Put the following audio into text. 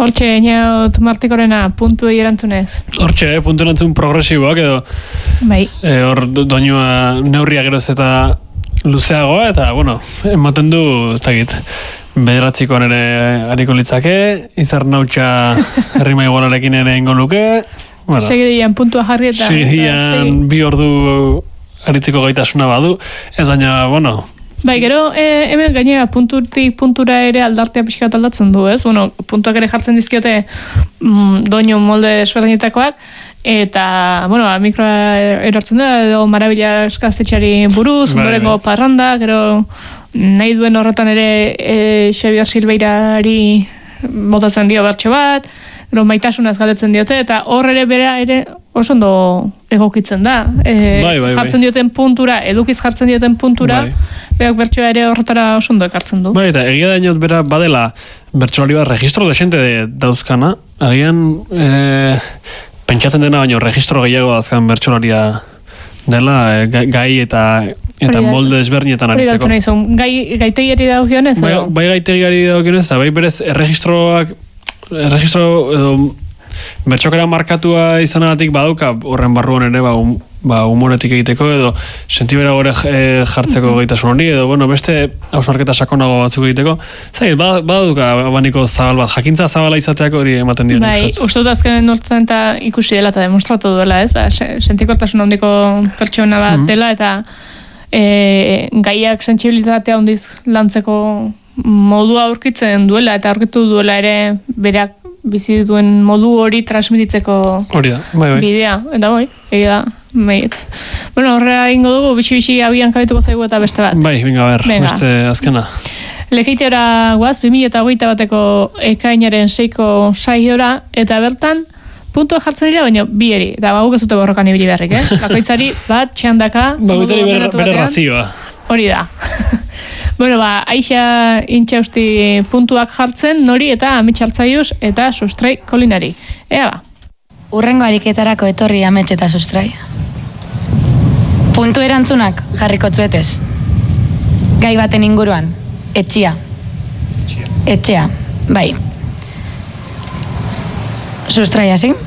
Hortxe, eniaut Martikorena, puntu erantzunez. Hortxe, puntu erantzun progresiboak edo. Bai. Hor doinua neurria geroz eta luzeagoa, eta, bueno, ematen du, ez dakit, bederatzikoan ere hariko litzake, izar nautxa herrima igualarekin ere ingo luke. Bueno, Segidian puntua jarri eta... Segidian 2 ordu aritzeko gaitasuna badu, ez baina, bueno... Bai, gero, hemen gainera punturtik puntura ere aldartea pixkat aldatzen du, ez? Bueno, puntuak ere jartzen dizkiote doinu molde esberdinetakoak, eta, bueno, mikroa erortzen da, edo marabila eskaztetxari buruz, ondorengo parranda, gero nahi duen horretan ere Xabier Silveirari botatzen dio bertxe bat, gero maitasunaz galdetzen diote, eta hor ere bera ere oso ondo egokitzen da. Jartzen dioten puntura, edukiz jartzen dioten puntura, beak bertsoa ere horretara oso ondo ekartzen du. Bai, eta egia da inot bera badela bertsolari bat registro desente dauzkana, agian pentsatzen dena baino registro gehiago dauzkan bertsolaria dela, gai eta molde desberdinetan aritzeko. Gaitegiari dagokionez? Bai gaitegiari dagokionez, eta bai berez erregistro edo bertxokera markatua izanagatik baduka horren barruan ere humoretik egiteko edo sentibera gore jartzeko gaitasun hori edo beste hausnarketa sakonago batzuk egiteko. Zait, baduka abaniko zabal bat, jakintza zabala izateak hori ematen dira. Bai, uste dut azkenen urtean eta ikusi dela eta demostratu duela, ez? Sentikortasun handiko pertsona bat dela eta gaiak sentsibilitatea handiz lantzeko modua aurkitzen duela eta aurkitu duela ere berak bizi duen modu hori transmititzeko bidea. Eta egia da, maietz. Bueno, horrela ingo dugu, bitxi abian kabituko zaigu eta beste bat. Bai, beste azkena. Lekeiteora guaz, 2021 bateko ekainaren 6ko saiora, eta bertan, puntua jartzen dira, baina bieri. Eta guk ez dute borrokan ibili beharrik, Bakoitzari bat, txandaka. Bakoitzari bere razioa. Hori da. Bueno, Aixa intxausti puntuak jartzen, nori eta amitxartzaiuz eta sustrai kolinari. Ea ba. Urrengo ariketarako etorri amets eta sustrai. Puntu erantzunak jarriko tzuetez. Gai baten inguruan. Etxea, bai. Sustrai hasi.